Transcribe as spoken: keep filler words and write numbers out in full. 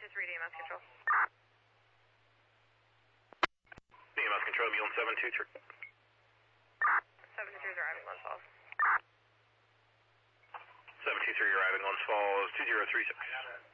two three D M S control. D M S control, Mule seven two three. seven two three arriving Glens Falls. seven two three arriving Glens Falls, two zero three six.